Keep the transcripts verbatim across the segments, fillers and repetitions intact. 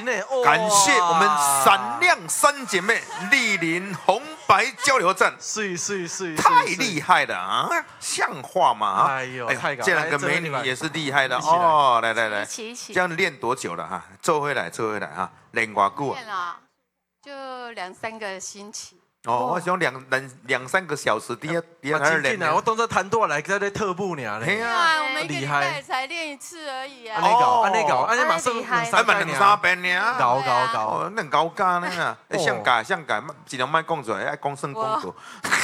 呢， 感谢我们闪亮三姐妹莅临红白交流站， 是是是， 太厉害了啊！像话吗？ 哎呦，太这两个美女也是厉害的哦。 哦，来来来， 一起一起， 这样练多久了哈？做回来，做回来哈，练多久啊？ 练了就两三个星期。 哦，我想两两两三个小时，底下底下还是练啊！我当作弹多来在那特步呢。 嘿啊，我们一个礼拜才练一次而已啊。 安尼搞，安尼搞，安尼马上两三两三遍呢。 搞搞搞， 那搞干呢？像改像改，尽量卖讲出来，爱讲算讲过。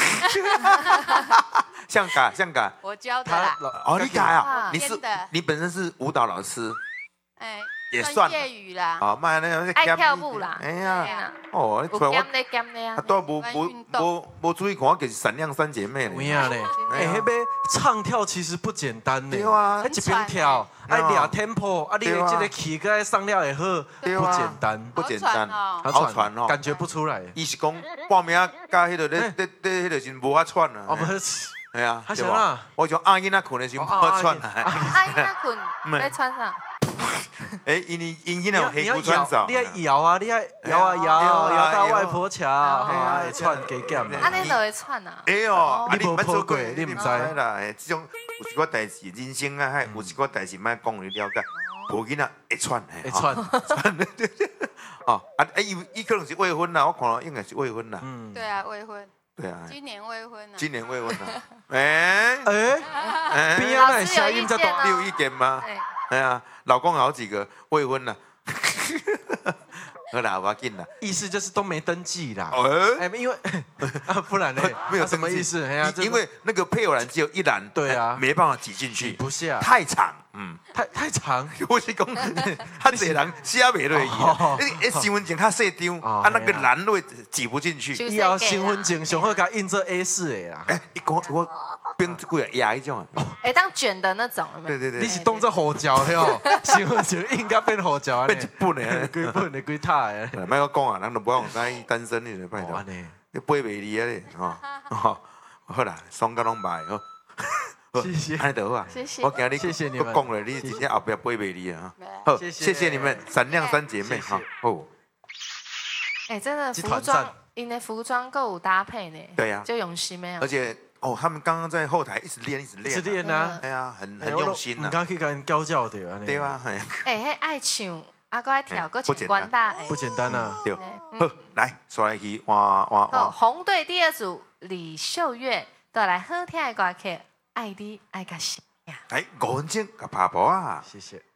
像改像改， 我教的啦。 哦，你改啊？你是你本身是舞蹈老师？ 哎。 也算业余啦， 啊，卖那个爱跳舞啦， 哎呀，哦， 你出来我减咧减咧啊， 都无无无无注意看，就是闪亮三姐妹咧。有影咧，哎，那边唱跳其实不简单呢。 对啊， 一边跳，爱抓 tempo， 啊，你的这个起个上料也好，不简单， 不简单， 好喘哦，感觉不出来。 伊是讲报名加迄个咧咧咧迄个是无法喘啊。 哦，不是， 哎呀， 还行啊。 我讲阿囡仔困的时无法喘啊。 阿囡仔困，在穿上。 哎，因为因囡仔有黑裤穿少， 你要摇啊，你要摇啊摇，摇到外婆桥，哎，喘加减。 安尼就会喘啊。 哎呦， 你无做过，你唔知啦。这种有一个代志，人生啊，还有一个代志，莫讲你了解。无囡仔会喘， 会喘， 喘。哦，啊，哎，伊伊可能是未婚啦，我看到应该是未婚啦。 嗯，对啊，未婚。 对啊， 今年未婚啊。 今年未婚啊。哎哎，边啊那声音在动， 你有意见吗？哎呀，老公好几个未婚了。好啦，我要紧啦。 意思就是都没登记啦。 哎， 因为啊，不然呢？ 没有什么意思？ 因为那个配偶栏只有一栏， 对啊， 没办法挤进去， 不下， 太长，嗯， 太太长。 我是讲，他这人写袂落去，哎，身份证较细张，啊，那个栏位挤不进去。 以后身份证上好甲印做 A 四的啦。 哎，你讲我编几个压一种， 哎，当卷的那种。 对对对， 你是当做护照哟，身份证应该变护照， 变一本的， 几本的几塔的。 莫我讲啊，人都不讲咱单身你就拜托，你背袂离啊咧，吼，好啦，双甲拢歹吼。 谢谢， 安得啊！ 谢谢， 我今日谢谢你们， 讲了，你今天后边背袂离啊！好，谢谢你们闪亮三姐妹哈！哦， 哎，真的服装，因为服装够有搭配呢。 对呀， 就用心没有。 而且哦，他们刚刚在后台一直练，一直练， 一直练啊！ 哎呀，很很用心呐。 你刚去跟人教教的啊？ 对啊， 哎，迄爱唱，啊，搁爱跳，搁唱关大， 不简单啊！ 对，好，来，刷来去，哇哇哇！ 红队第二组李秀月带来好听的歌曲。爱你爱个死呀！ 来，五分钟，个拍波啊！ 谢谢。